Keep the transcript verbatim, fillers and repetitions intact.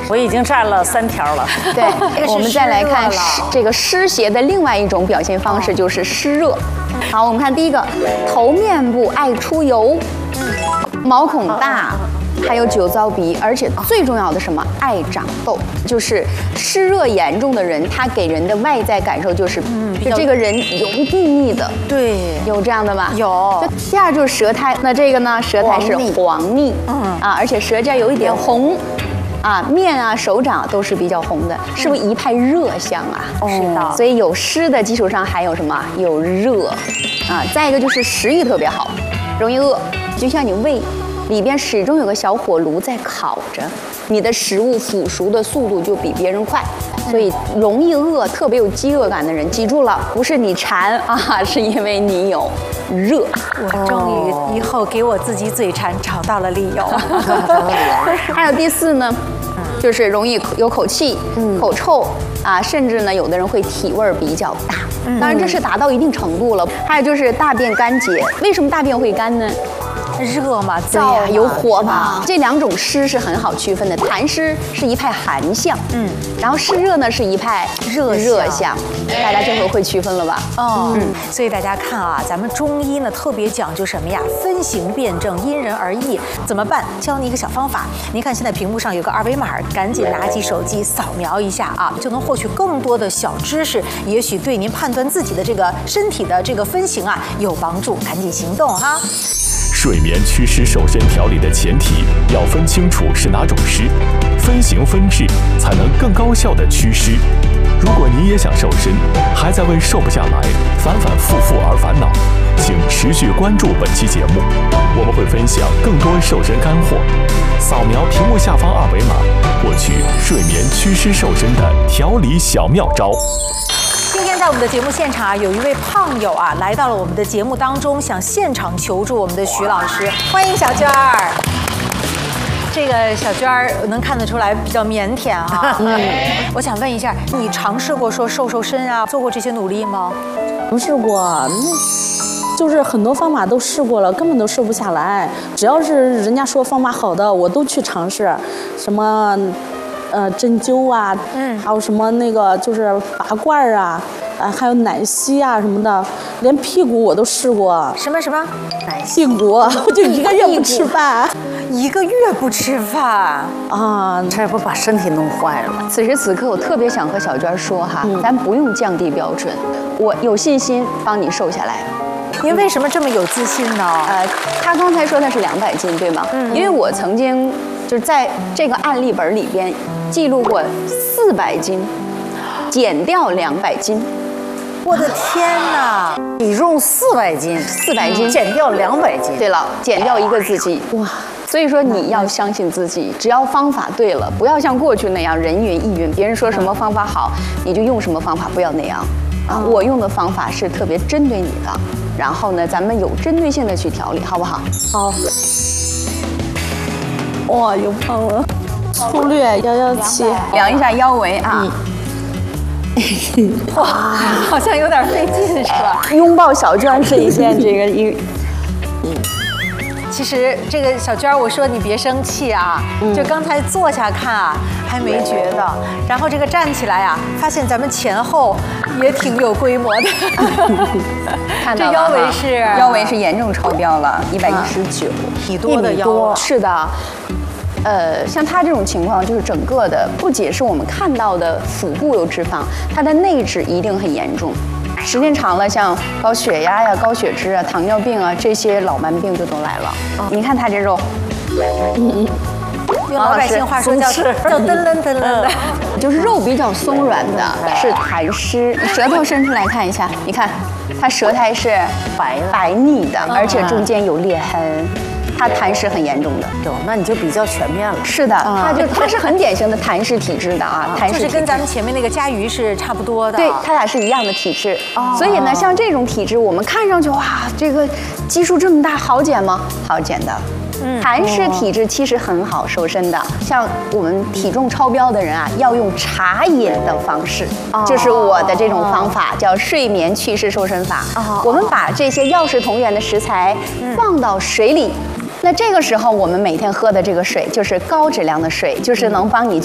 我已经占了三条了。 对，我们再来看这个湿邪的另外一种表现方式，就是湿热。好，我们看第一个，头面部爱出油，毛孔大。还有酒糟鼻，而且最重要的什么？爱长痘，就是湿热严重的人，他给人的外在感受就是，嗯，就这个人油腻腻的。 对， 有这样的吧？ 有。 第二就是舌苔，那这个呢？舌苔是黄腻，嗯啊，而且舌尖有一点红。啊，面啊、手掌都是比较红的，是不是一派热香啊？ 是的。 所以有湿的基础上还有什么？有热，啊，再一个就是食欲特别好，容易饿，就像你胃里边始终有个小火炉在烤着，你的食物腐熟的速度就比别人快，所以容易饿、特别有饥饿感的人，记住了，不是你馋啊，是因为你有热。 我终于以后给我自己嘴馋找到了理由。 还有第四呢，就是容易有口气、口臭啊，甚至呢，有的人会体味比较大。当然这是达到一定程度了。还有就是大便干结，为什么大便会干呢？ 热嘛， 燥呀，有火嘛。这两种湿是很好区分的，痰湿是一派寒象，嗯，然后湿热呢是一派热热象，大家这回会区分了吧？ 哦，嗯，所以大家看啊，咱们中医呢特别讲究什么呀？分型辨证，因人而异。怎么办？教你一个小方法。您看现在屏幕上有个二维码，赶紧拿起手机扫描一下啊，就能获取更多的小知识，也许对您判断自己的这个身体的这个分型啊有帮助。赶紧行动哈！ 睡眠祛湿瘦身调理的前提要分清楚是哪种湿，分型分治才能更高效的祛湿。如果你也想瘦身，还在为瘦不下来反反复复而烦恼，请持续关注本期节目，我们会分享更多瘦身干货。扫描屏幕下方二维码，获取睡眠祛湿瘦身的调理小妙招。 今天在我们的节目现场啊，有一位胖友啊来到了我们的节目当中，想现场求助我们的徐老师，欢迎小娟儿。这个小娟儿能看得出来比较腼腆啊。嗯，我想问一下，你尝试过说瘦瘦身啊，做过这些努力吗？ 尝试过，那就是很多方法都试过了，根本都瘦不下来。只要是人家说方法好的，我都去尝试，什么。呃，针灸啊，嗯，还有什么那个就是拔罐啊，呃，还有奶昔啊什么的，连屁股我都试过。 什么什么？ 奶屁股，我就一个月不吃饭， 一个月不吃饭啊， 这不把身体弄坏了？ 此时此刻，我特别想和小娟说哈，嗯、咱不用降低标准，我有信心帮你瘦下来。 您为什么这么有自信呢？ 呃，他刚才说他是两百斤，对吗？嗯，因为我曾经就是在这个案例本里边。记录过四百斤，减掉两百斤， 我的天哪！体重四百斤， 四百斤减掉两百斤。 对了，减掉一个自己，哇！所以说你要相信自己，只要方法对了，不要像过去那样人云亦云，别人说什么方法好，你就用什么方法，不要那样。啊，我用的方法是特别针对你的，然后呢，咱们有针对性的去调理，好不好？ 好。哇，又胖了。粗略幺幺七， 量一下腰围啊！ 嗯、哇，好像有点费劲是吧？ 拥抱小娟这一件，这个一， 嗯，其实这个小娟，我说你别生气啊，嗯、就刚才坐下看啊，还没觉得，然后这个站起来啊，发现咱们前后也挺有规模的。 看到了， 这腰围是腰围是严重超标了，一百一十九， 挺多的腰， 是的。呃，像他这种情况，就是整个的不仅是我们看到的腹部有脂肪，它的内痔一定很严重。时间长了，像高血压呀、高血脂啊、糖尿病啊这些老慢病就都来了。哦、你看他这肉， 嗯，用老百姓话说叫叫噔楞噔楞的， 就是肉比较松软的，是痰湿。舌头伸出来看一下，你看，它舌苔是白白腻的，而且中间有裂痕。它痰湿很严重的， 有，那你就比较全面了。 是的，它就它是很典型的痰湿体质的啊，痰湿就是跟咱们前面那个佳瑜是差不多的。 对，它俩是一样的体质。所以呢，像这种体质，我们看上去哇，这个基数这么大，好减吗？好减的。嗯，痰湿体质其实很好瘦身的，像我们体重超标的人啊，要用茶饮的方式，就是我的这种方法，叫睡眠祛湿瘦身法。我们把这些药食同源的食材放到水里。那这个时候，我们每天喝的这个水就是高质量的水，就是能帮你